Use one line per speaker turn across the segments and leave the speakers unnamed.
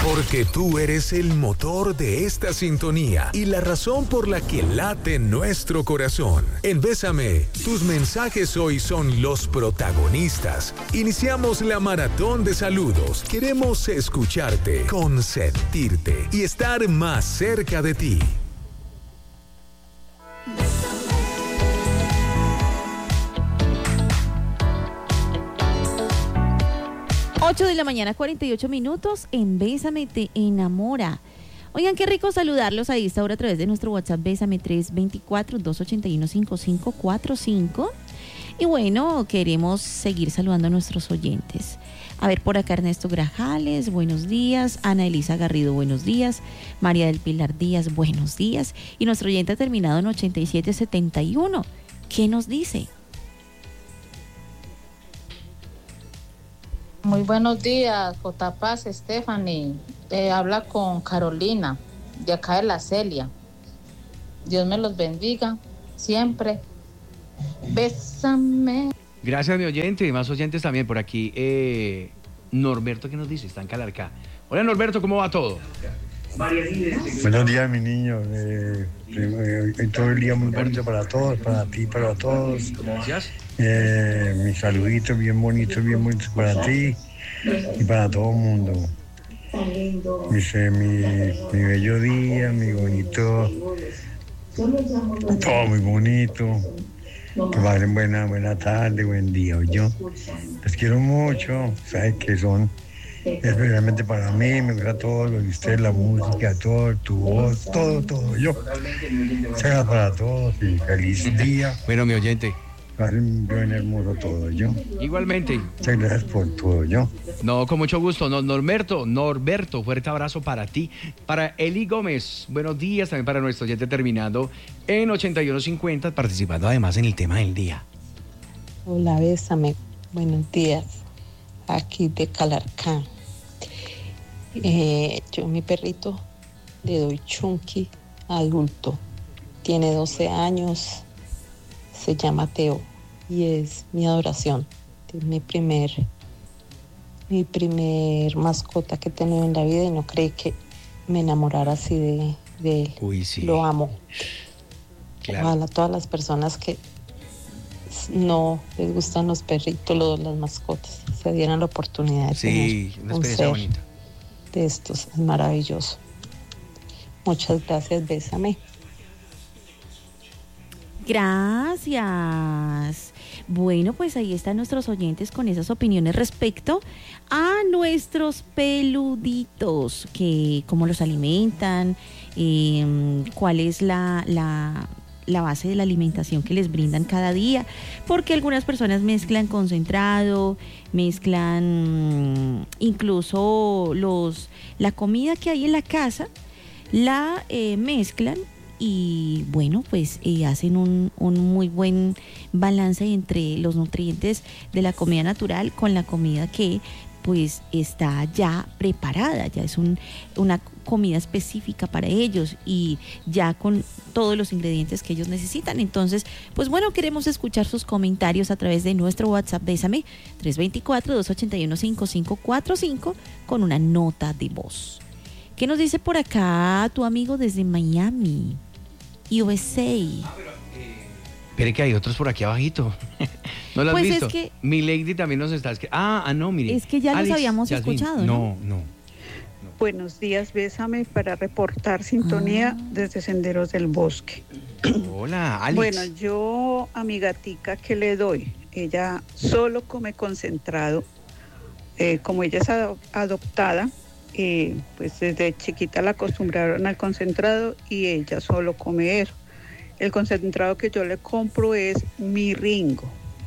Porque tú eres el motor de esta sintonía y la razón por la que late nuestro corazón. En Bésame, tus mensajes hoy son los protagonistas. Iniciamos la maratón de saludos. Queremos escucharte, consentirte y estar más cerca de ti.
8:48 a.m. en Bésame te enamora. Oigan, qué rico saludarlos a esta hora a través de nuestro WhatsApp Bésame 324-281-5545. Y bueno, queremos seguir saludando a nuestros oyentes. A ver, por acá Ernesto Grajales, buenos días. Ana Elisa Garrido, buenos días. María del Pilar Díaz, buenos días. Y nuestro oyente ha terminado en 8771. ¿Qué nos dice?
Muy buenos días, J. Paz, Stephanie. Habla con Carolina, de acá de La Celia. Dios me los bendiga siempre. Bésame.
Gracias, mi oyente, y más oyentes también por aquí. Norberto, ¿qué nos dice? Está en Calarcá. Hola, Norberto, ¿cómo va todo?
Buenos días, mi niño. Todo el día muy bonito para todos, para ti, para todos.
Gracias.
Mis saluditos bien bonitos para ti y para todo el mundo. Mi bello día, mi bonito, todo muy bonito. Que pasen buena tarde, buen día. Yo les quiero mucho, sabes que son especialmente para mí, me gusta todo lo de usted, la música, todo, tu voz, todo. Yo, sea para todos y feliz día.
Bueno, mi oyente.
Pasen bien hermoso todo, yo.
Igualmente.
Muchas gracias por todo, yo.
No, con mucho gusto. Norberto, fuerte abrazo para ti. Para Eli Gómez, buenos días también para nuestro oyente terminando en 8150, participando además en el tema del día.
Hola, Bésame, buenos días. Aquí de Calarcá. Yo a mi perrito le doy Chunky adulto. Tiene 12 años. Se llama Teo y es mi adoración. Es mi primer mascota que he tenido en la vida y no creí que me enamorara así de él.
Uy, sí.
Lo amo.
Claro.
Ojalá todas las personas que no les gustan los perritos, las mascotas, se dieran la oportunidad de
sí,
tener
una
un
experiencia
ser
bonita
de estos. Es maravilloso. Muchas gracias, Bésame.
Gracias. Bueno, pues ahí están nuestros oyentes con esas opiniones respecto a nuestros peluditos, que cómo los alimentan, cuál es la base de la alimentación que les brindan cada día, porque algunas personas mezclan concentrado, mezclan incluso la comida que hay en la casa, la mezclan. Y bueno, pues hacen un muy buen balance entre los nutrientes de la comida natural con la comida que pues está ya preparada, ya es una comida específica para ellos y ya con todos los ingredientes que ellos necesitan. Entonces, pues bueno, queremos escuchar sus comentarios a través de nuestro WhatsApp Bésame 324-281-5545 con una nota de voz. ¿Qué nos dice por acá tu amigo desde Miami, USA?
Espere que hay otros por aquí abajito. ¿No lo has
Pues
visto?
es que
Mi Lady también nos está escribiendo. No, mire.
Es que ya
Alex,
los habíamos
Yasmín.
escuchado,
No.
Buenos días, Bésame, para reportar sintonía desde Senderos del Bosque.
Hola, Alex.
Bueno, yo a mi gatica, ¿qué le doy? Ella solo come concentrado. Como ella es adoptada, pues desde chiquita la acostumbraron al concentrado y ella solo come eso. El concentrado que yo le compro es mi Ringo.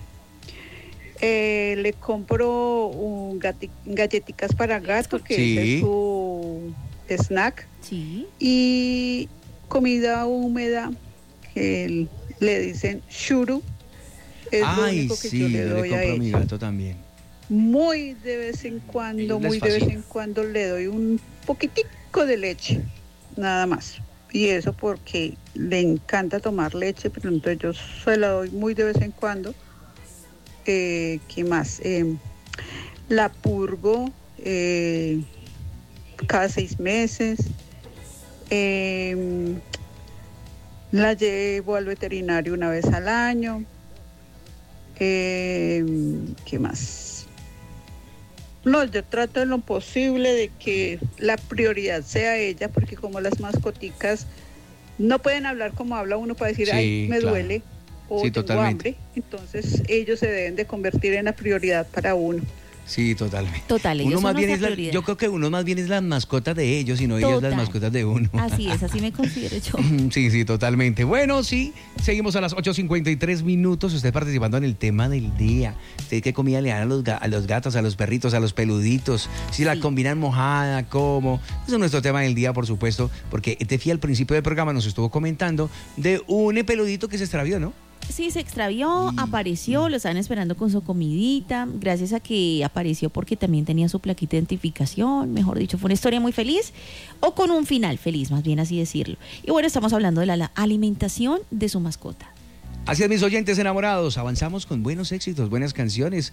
Le compro galletitas para gato, que
sí.
ese es su snack.
Sí.
Y comida húmeda, que le dicen shuru. Es lo único que yo le doy a
compro a mi
ella.
gato también.
Muy de vez en cuando le doy un poquitico de leche, nada más. Y eso porque le encanta tomar leche, pero entonces yo se la doy muy de vez en cuando. ¿Qué más? La purgo cada 6 meses. La llevo al veterinario una vez al año. ¿Qué más? No, yo trato en lo posible de que la prioridad sea ella, porque como las mascoticas no pueden hablar como habla uno para decir,
Sí,
ay, me
claro.
duele o
Sí,
tengo
totalmente.
hambre, entonces ellos se deben de convertir en la prioridad para uno.
Sí, totalmente.
Total, ellos
Uno
son
más bien
nuestra
es
prioridad.
yo creo que uno más bien es las mascotas de ellos y no ellos las
Total.
mascotas de uno.
Así es, así me considero yo.
Sí, totalmente. Bueno, sí, seguimos a las 8:53 minutos. Usted participando en el tema del día. ¿Usted qué comida le dan a los gatos, a los perritos, a los peluditos? Si la
Sí.
combinan mojada, ¿cómo? Ese es nuestro tema del día, por supuesto, porque Tefi al principio del programa nos estuvo comentando de un peludito que se extravió, ¿no?
Sí, se extravió, apareció, lo estaban esperando con su comidita, gracias a que apareció porque también tenía su plaquita de identificación, mejor dicho, fue una historia muy feliz, o con un final feliz, más bien así decirlo. Y bueno, estamos hablando de la alimentación de su mascota.
Así es, mis oyentes enamorados, avanzamos con buenos éxitos, buenas canciones.